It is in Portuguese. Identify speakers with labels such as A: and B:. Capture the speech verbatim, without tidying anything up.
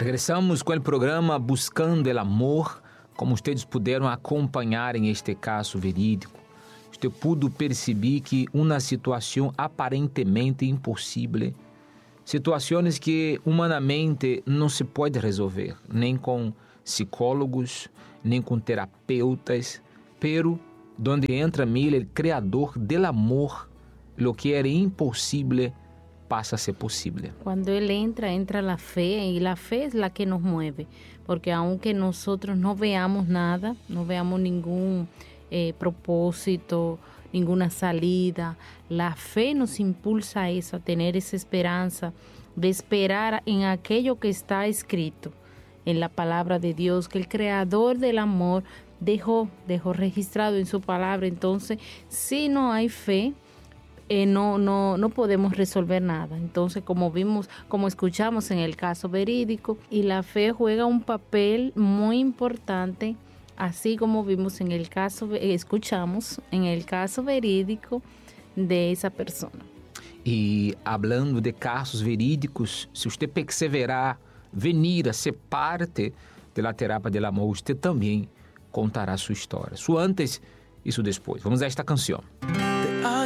A: Regressamos com o programa Buscando el Amor. Como vocês puderam acompanhar em este caso verídico, você pudo perceber que uma situação aparentemente impossível, situações que humanamente não se pode resolver, nem com psicólogos, nem com terapeutas, pero donde entra Miller, o criador del amor, lo que era impossível pasa a ser posible.
B: Cuando Él entra, entra la fe, y la fe es la que nos mueve, porque aunque nosotros no veamos nada, no veamos ningún eh, propósito, ninguna salida, la fe nos impulsa a eso, a tener esa esperanza de esperar en aquello que está escrito en la palabra de Dios, que el creador del amor dejó, dejó registrado en su palabra. Entonces, si no hay fe, Eh, no, no, no podemos resolver nada. Entonces, como vimos, como escuchamos en el caso verídico, y la fe juega un papel muy importante, así como vimos en el caso, eh, escuchamos en el caso verídico de esa persona.
A: E hablando de casos verídicos, se você perseverar, venir a ser parte da terapia del amor, você também contará sua história. Isso antes, isso depois. Vamos a esta canção.